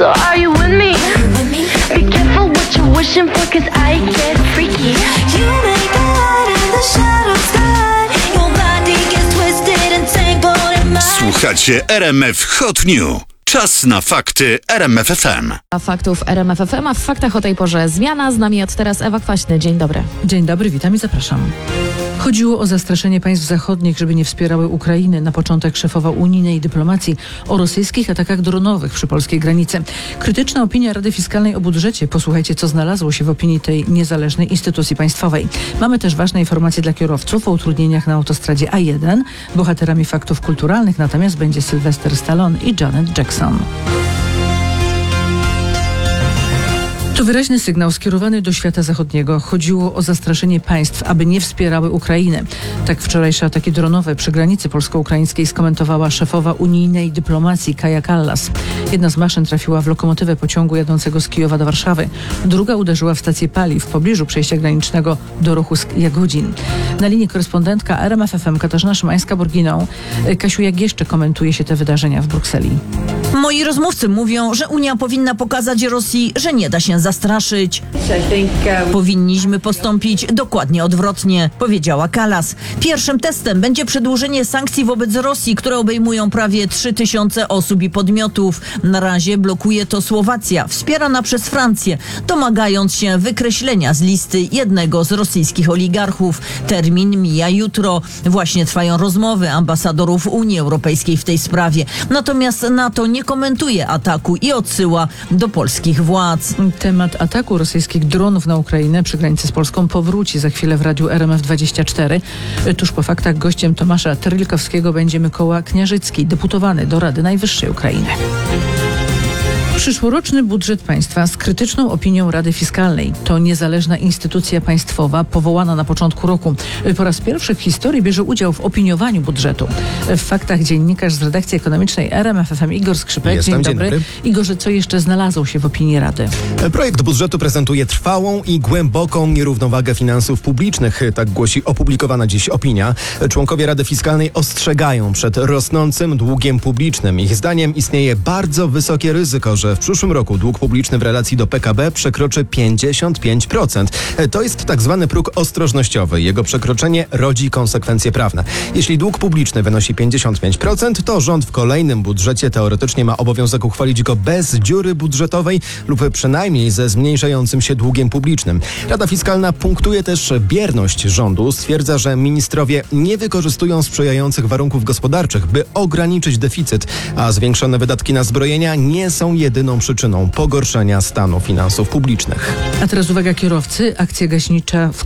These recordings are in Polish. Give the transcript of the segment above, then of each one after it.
So are you with me? Be careful what you're wishing for, 'cause I get freaky. You make a light in the shadow sky. Your body gets twisted and tangled in my... Słuchacie RMF Hot New. Czas na fakty RMF FM. A faktów RMF FM, a w faktach o tej porze zmiana. Z nami od teraz Ewa Kwaśny. Dzień dobry. Dzień dobry, witam i zapraszam. Chodziło o zastraszenie państw zachodnich, żeby nie wspierały Ukrainy. Na początek szefowa unijnej dyplomacji o rosyjskich atakach dronowych przy polskiej granicy. Krytyczna opinia Rady Fiskalnej o budżecie. Posłuchajcie, co znalazło się w opinii tej niezależnej instytucji państwowej. Mamy też ważne informacje dla kierowców o utrudnieniach na autostradzie A1. Bohaterami faktów kulturalnych natomiast będzie Sylwester Stallone i Janet Jackson. To wyraźny sygnał skierowany do świata zachodniego. Chodziło o zastraszenie państw, aby nie wspierały Ukrainy. Tak wczorajsze ataki dronowe przy granicy polsko-ukraińskiej skomentowała szefowa unijnej dyplomacji Kaja Kallas. Jedna z maszyn trafiła w lokomotywę pociągu jadącego z Kijowa do Warszawy. Druga uderzyła w stację paliw w pobliżu przejścia granicznego do ruchu z Jagodzin. Na linii korespondentka RMF FM Katarzyna Szymańska-Borginą. Kasiu, jak jeszcze komentuje się te wydarzenia w Brukseli? Moi rozmówcy mówią, że Unia powinna pokazać Rosji, że nie da się zastraszyć. Powinniśmy postąpić dokładnie odwrotnie, powiedziała Kallas. Pierwszym testem będzie przedłużenie sankcji wobec Rosji, które obejmują prawie 3000 osób i podmiotów. Na razie blokuje to Słowacja, wspierana przez Francję, domagając się wykreślenia z listy jednego z rosyjskich oligarchów. Termin mija jutro. Właśnie trwają rozmowy ambasadorów Unii Europejskiej w tej sprawie. Natomiast NATO nie komentuje ataku i odsyła do polskich władz. Temat ataku rosyjskich dronów na Ukrainę przy granicy z Polską powróci za chwilę w Radiu RMF24. Tuż po faktach gościem Tomasza Terlikowskiego będzie Mykoła Kniarzycki, deputowany do Rady Najwyższej Ukrainy. Przyszłoroczny budżet państwa z krytyczną opinią Rady Fiskalnej. To niezależna instytucja państwowa powołana na początku roku. Po raz pierwszy w historii bierze udział w opiniowaniu budżetu. W faktach dziennikarz z redakcji ekonomicznej RMF FM Igor Skrzypek. Dzień dobry. Igorze, co jeszcze znalazło się w opinii Rady? Projekt budżetu prezentuje trwałą i głęboką nierównowagę finansów publicznych. Tak głosi opublikowana dziś opinia. Członkowie Rady Fiskalnej ostrzegają przed rosnącym długiem publicznym. Ich zdaniem istnieje bardzo wysokie ryzyko, że w przyszłym roku dług publiczny w relacji do PKB przekroczy 55%. To jest tak zwany próg ostrożnościowy. Jego przekroczenie rodzi konsekwencje prawne. Jeśli dług publiczny wynosi 55%, to rząd w kolejnym budżecie teoretycznie ma obowiązek uchwalić go bez dziury budżetowej lub przynajmniej ze zmniejszającym się długiem publicznym. Rada Fiskalna punktuje też bierność rządu. Stwierdza, że ministrowie nie wykorzystują sprzyjających warunków gospodarczych, by ograniczyć deficyt, a zwiększone wydatki na zbrojenia nie są jedyną przyczyną pogorszenia stanu finansów publicznych. A teraz uwaga kierowcy. Akcja gaśnicza w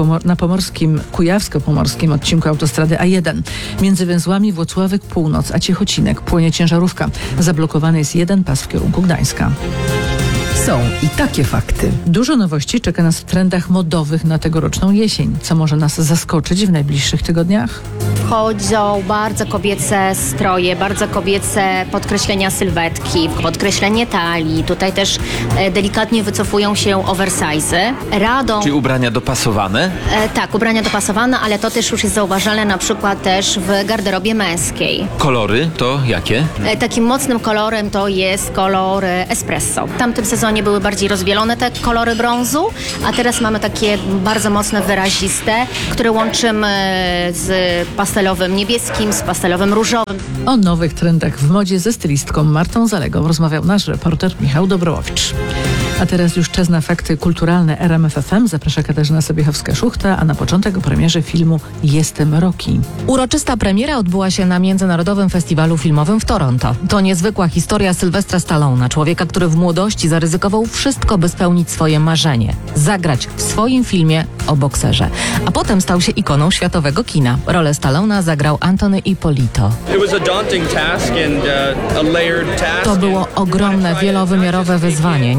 kujawsko-pomorskim odcinku autostrady A1. Między węzłami Włocławek Północ a Ciechocinek płonie ciężarówka. Zablokowany jest jeden pas w kierunku Gdańska. Są i takie fakty. Dużo nowości czeka nas w trendach modowych na tegoroczną jesień. Co może nas zaskoczyć w najbliższych tygodniach? Wchodzą bardzo kobiece stroje, bardzo kobiece podkreślenia sylwetki, podkreślenie talii. Tutaj też delikatnie wycofują się oversize'y. Czyli ubrania dopasowane? Tak, ubrania dopasowane, ale to też już jest zauważalne na przykład też w garderobie męskiej. Kolory to jakie? Takim mocnym kolorem to jest kolor espresso. W tamtym sezonie były bardziej rozwielone te kolory brązu, a teraz mamy takie bardzo mocne, wyraziste, które łączymy z pastelowym niebieskim, z pastelowym różowym. O nowych trendach w modzie ze stylistką Martą Zalegą rozmawiał nasz reporter Michał Dobrołowicz. A teraz już czas na fakty kulturalne RMF FM. Zaprasza Katarzyna Sobiechowska-Szuchta, a na początek o premierze filmu Jestem Rocky. Uroczysta premiera odbyła się na Międzynarodowym Festiwalu Filmowym w Toronto. To niezwykła historia Sylwestra Stallona, człowieka, który w młodości zaryzykował wszystko, by spełnić swoje marzenie. Zagrać w swoim filmie o bokserze. A potem stał się ikoną światowego kina. Rolę Stallona zagrał Anthony Ippolito. To było ogromne, wielowymiarowe wyzwanie. Nie chcieliśmy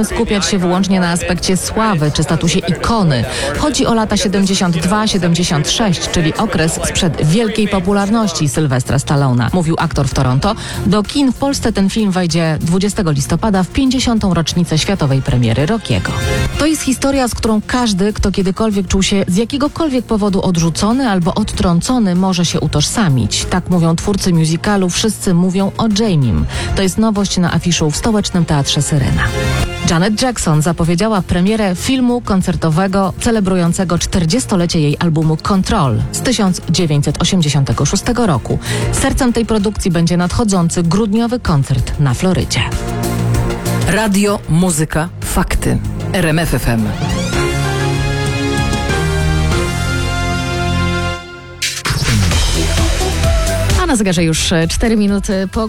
chcemy skupiać się wyłącznie na aspekcie sławy czy statusie ikony. Chodzi o lata 72-76, czyli okres sprzed wielkiej popularności Sylwestra Stallona, mówił aktor w Toronto. Do kin w Polsce ten film wejdzie 20 listopada w 50. rocznicę światowej premiery Rockiego. To jest historia, z którą każdy, kto kiedykolwiek czuł się z jakiegokolwiek powodu odrzucony albo odtrącony, może się utożsamić. Tak mówią twórcy musicalu Wszyscy mówią o Jamiem. To jest nowość na afiszu w Stołecznym Teatrze Syrena. Janet Jackson zapowiedziała premierę filmu koncertowego celebrującego 40-lecie jej albumu Control z 1986 roku. Sercem tej produkcji będzie nadchodzący grudniowy koncert na Florydzie. Radio, muzyka, fakty. RMF FM. A na zegarze już 4 minuty po